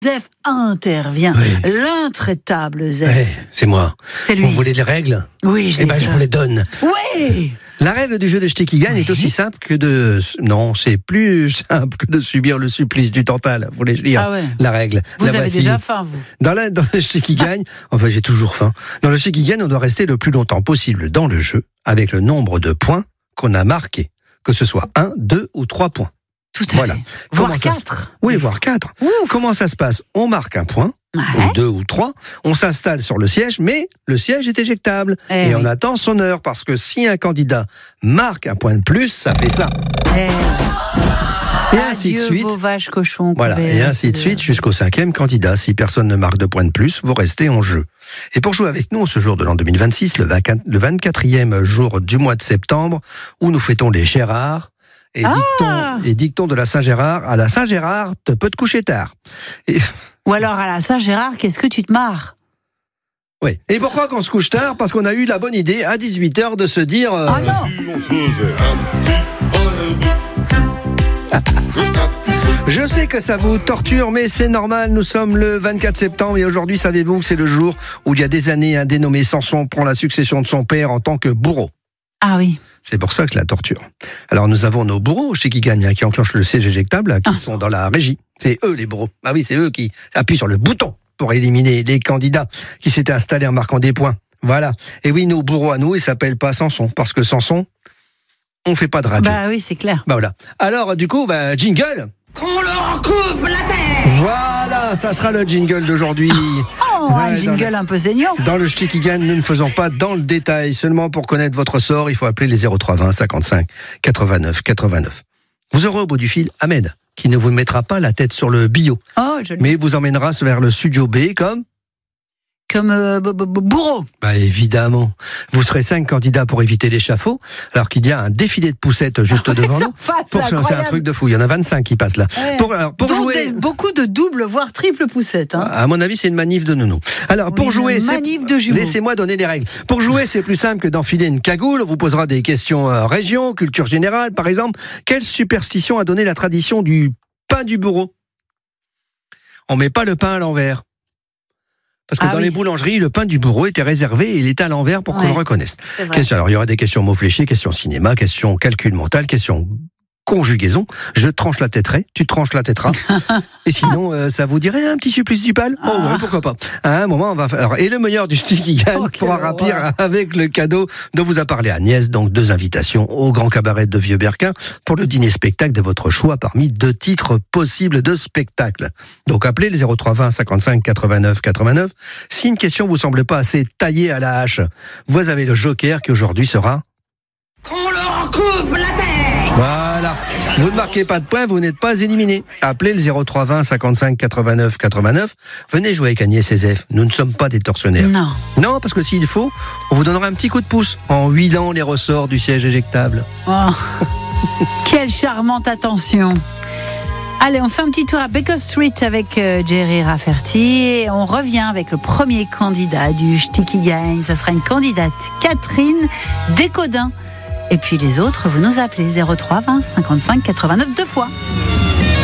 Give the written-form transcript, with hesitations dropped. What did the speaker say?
Zef intervient. Oui. L'intraitable Zef. Ouais, c'est moi. C'est lui. Vous voulez les règles ? Oui, Eh ben, je vous les donne. Oui. La règle du jeu de J'étais qui gagne est aussi simple que de... Non, c'est plus simple que de subir le supplice du Tantal. Voulez-je dire Ah ouais. la règle. Vous La avez voici. déjà faim, vous. Dans le J'étais qui gagne, enfin j'ai toujours faim. Dans le J'étais qui gagne, on doit rester le plus longtemps possible dans le jeu avec le nombre de points qu'on a marqués. Que ce soit 1, 2 ou 3 points. Tout à Voilà. fait. Voire Comment ça se- 4. Oui, voire 4. Comment ça se passe ? On marque un point, ou 2 ou 3, on s'installe sur le siège, mais le siège est éjectable. Eh et oui. on attend son heure, parce que si un candidat marque un point de plus, ça fait ça. Et ainsi de Adieu, suite. vos vaches cochons. Voilà, couverts et ainsi de suite jusqu'au 5e candidat. Si personne ne marque de points de plus, vous restez en jeu. Et pour jouer avec nous, ce jour de l'an 2026, le 24e jour du mois de septembre, où nous fêtons les Gérards, et dictons de la Saint-Gérard, à la Saint-Gérard, te peux te coucher tard. Et, Ou alors à la Saint-Gérard, qu'est-ce que tu te marres? oui. Et pourquoi qu'on se couche tard ? Parce qu'on a eu la bonne idée, à 18h, de se dire... Ah non. Si on se faisait un petit Je sais que ça vous torture, mais c'est normal, nous sommes le 24 septembre et aujourd'hui, savez-vous que c'est le jour où il y a des années, un dénommé Samson prend la succession de son père en tant que bourreau. Ah oui. C'est pour ça que je la torture. Alors nous avons nos bourreaux chez qui gagnent, qui enclenchent le siège éjectable, qui sont dans la régie. C'est eux les bourreaux. Ah oui, c'est eux qui appuient sur le bouton pour éliminer les candidats qui s'étaient installés en marquant des points. Voilà. Et oui, nos bourreaux à nous, ils s'appellent pas Samson, parce que Samson, on fait pas de radio. Bah oui, c'est clair. Bah voilà. Alors du coup, jingle. Qu'on leur coupe la tête. Voilà, ça sera le jingle d'aujourd'hui. Oh, un Ouais, jingle un peu saignant. Dans le Ch'ti qui gagne, nous ne faisons pas dans le détail. Seulement pour connaître votre sort, il faut appeler les 0320 55 89 89. Vous aurez au bout du fil Ahmed, qui ne vous mettra pas la tête sur le bio, Oh, joli. mais vous emmènera vers le studio B comme... Comme bourreau. Bah évidemment. Vous serez 5 candidats pour éviter l'échafaud, alors qu'il y a un défilé de poussettes juste devant nous. C'est un truc de fou. Il y en a 25 qui passent là. Ouais. Pour Donc, jouer... beaucoup de doubles, voire triples poussettes. Hein. À mon avis, c'est une manif de nounou. Alors, Oui, pour jouer, une manif de jumeaux. laissez-moi donner les règles. Pour jouer, c'est plus simple que d'enfiler une cagoule. On vous posera des questions région, culture générale, par exemple. Quelle superstition a donné la tradition du pain du bourreau ? On met pas le pain à l'envers. Parce que dans les boulangeries, le pain du bourreau était réservé et il était à l'envers pour qu'on le reconnaisse. Alors, il y aura des questions mots fléchés, questions cinéma, questions calcul mental, questions conjugaison. Je tranche la têterai, tu tranches la têteras. Et sinon, ça vous dirait un petit supplice du pal ? Oh ouais, pourquoi pas. À un moment, on va faire... Et le meilleur du Ch'ti qui gagne pourra remplir avec le cadeau dont vous a parlé Agnès. Donc 2 invitations au Grand Cabaret de Vieux-Berquin pour le dîner-spectacle de votre choix parmi 2 titres possibles de spectacle. Donc appelez le 0320 55 89 89. Si une question vous semble pas assez taillée à la hache, vous avez le joker qui aujourd'hui sera... Qu'on leur coupe la tête. Voilà. Vous ne marquez pas de points, vous n'êtes pas éliminé. Appelez le 0320 55 89 89. Venez jouer avec Agnès et Zef. Nous ne sommes pas des tortionnaires. Non. Non, parce que s'il faut, on vous donnera un petit coup de pouce en huilant les ressorts du siège éjectable. Oh. Quelle charmante attention. Allez, on fait un petit tour à Baker Street avec Jerry Rafferty et on revient avec le premier candidat du Ch'ti qui gagne. Ça sera une candidate, Catherine Descodins. Et puis les autres, vous nous appelez 03 20 55 89 2 fois.